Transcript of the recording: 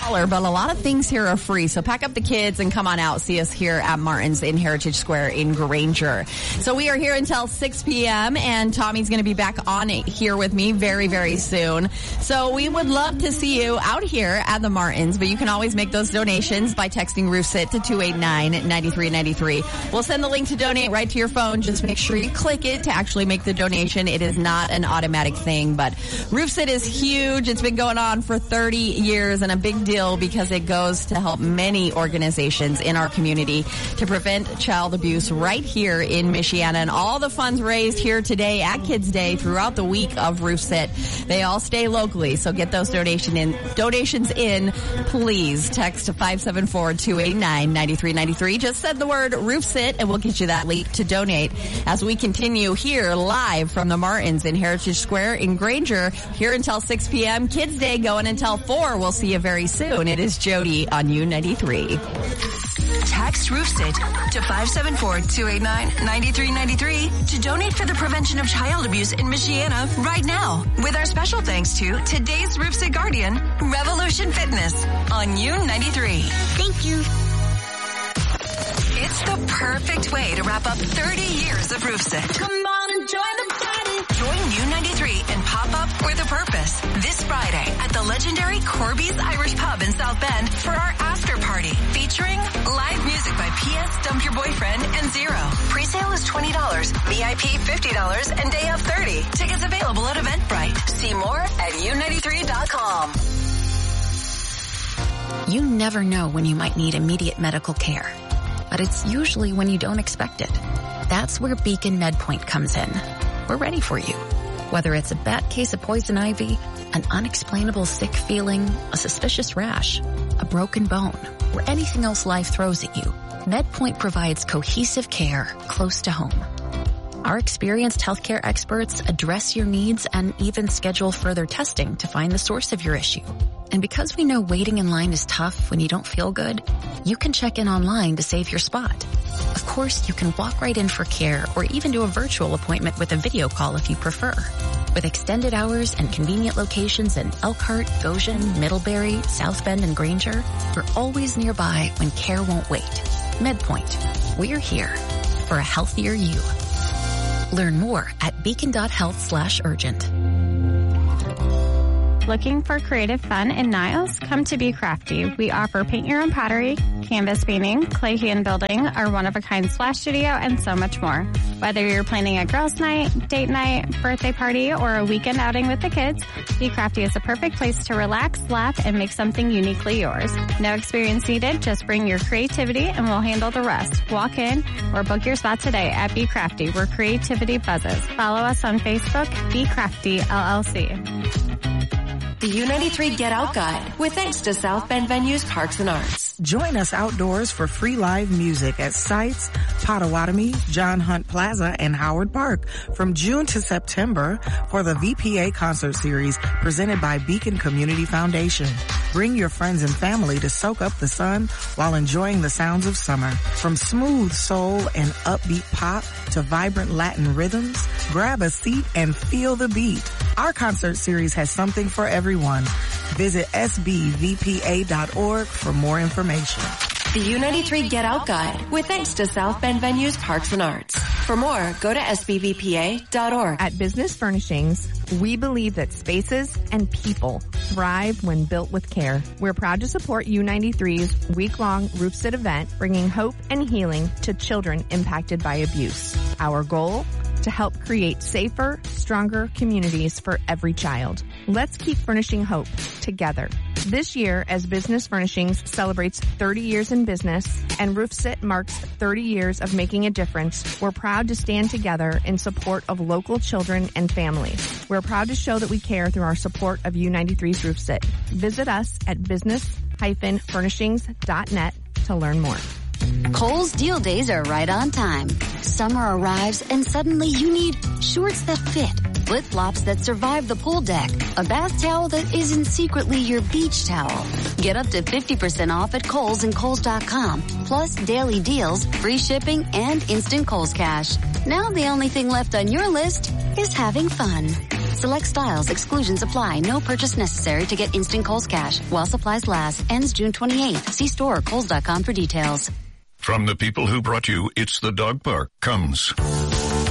But a lot of things here are free. So pack up the kids and come on out. See us here at Martin's in Heritage Square in Granger. So we are here until 6 p.m. and Tommy's going to be back on here with me very, very soon. So we would love to see you out here at the Martins, but you can always make those donations by texting RoofSit to 289-9393. We'll send the link to donate right to your phone. Just make sure you click it to actually make the donation. It is not an automatic thing, but RoofSit is huge. It's been going on for 30 years and a big deal because it goes to help many organizations in our community to prevent child abuse right here in Michiana. And all the funds raised here today at Kids Day throughout the week of RoofSit, they all stay locally. So get those donations in, please. Text 574-289-9393. Just send the word RoofSit and we'll get you that link to donate as we continue here live from the Martins in Heritage Square in Granger here until 6 p.m. Kids Day going until 4. We'll see you very soon. It is Jody on U93. Text RoofSit to 574-289-9393 to donate for the prevention of child abuse in Michiana right now. With our special thanks to today's RoofSit guardian, Revolution Fitness on U93. Thank you. It's the perfect way to wrap up 30 years of RoofSit. Come on and join the party. Join U93 and pop up with a purpose this Friday at the legendary Corby's Irish Pub in South Bend for our after party featuring live music by P.S. Dump Your Boyfriend and Zero. Pre-sale is $20, VIP $50, and day of $30. Tickets available at Eventbrite. See more at U93.com. You never know when you might need immediate medical care, but it's usually when you don't expect it. That's where Beacon MedPoint comes in. We're ready for you. Whether it's a bad case of poison ivy, an unexplainable sick feeling, a suspicious rash, a broken bone, or anything else life throws at you, MedPoint provides cohesive care close to home. Our experienced healthcare experts address your needs and even schedule further testing to find the source of your issue. And because we know waiting in line is tough when you don't feel good, you can check in online to save your spot. Of course, you can walk right in for care or even do a virtual appointment with a video call if you prefer. With extended hours and convenient locations in Elkhart, Goshen, Middlebury, South Bend, and Granger, we're always nearby when care won't wait. MedPoint. We're here for a healthier you. Learn more at beacon.health/urgent. Looking for creative fun in Niles? Come to Be Crafty. We offer paint your own pottery, canvas painting, clay hand building, our one-of-a-kind splash studio, and so much more. Whether you're planning a girls' night, date night, birthday party, or a weekend outing with the kids, Be Crafty is a perfect place to relax, laugh, and make something uniquely yours. No experience needed. Just bring your creativity and we'll handle the rest. Walk in or book your spot today at Be Crafty, where creativity buzzes. Follow us on Facebook, Be Crafty LLC. The U93 Get Out Guide, with thanks to South Bend Venues, Parks and Arts. Join us outdoors for free live music at Sites, Potawatomi, John Hunt Plaza, and Howard Park from June to September for the VPA concert series presented by Beacon Community Foundation. Bring your friends and family to soak up the sun while enjoying the sounds of summer. From smooth soul and upbeat pop to vibrant Latin rhythms, grab a seat and feel the beat. Our concert series has something for everyone. Visit sbvpa.org for more information. The U93 Get Out Guide, with thanks to South Bend Venues, Parks and Arts. For more, go to sbvpa.org. At Business Furnishings, we believe that spaces and people thrive when built with care. We're proud to support U93's week-long RoofSit event, bringing hope and healing to children impacted by abuse. Our goal? To help create safer, stronger communities for every child. Let's keep furnishing hope together. This year, as Business Furnishings celebrates 30 years in business and RoofSit marks 30 years of making a difference, we're proud to stand together in support of local children and families. We're proud to show that we care through our support of U93's RoofSit. Visit us at business-furnishings.net to learn more. Kohl's deal days are right on time. Summer arrives and suddenly you need shorts that fit, flip-flops that survive the pool deck, a bath towel that isn't secretly your beach towel. Get up to 50% off at Kohl's and Kohl's.com, plus daily deals, free shipping, and instant Kohl's Cash. Now the only thing left on your list is having fun. Select styles, exclusions apply. No purchase necessary to get instant Kohl's Cash. While supplies last. Ends June 28th. See store or Kohls.com for details. From the people who brought you It's the Dog Park comes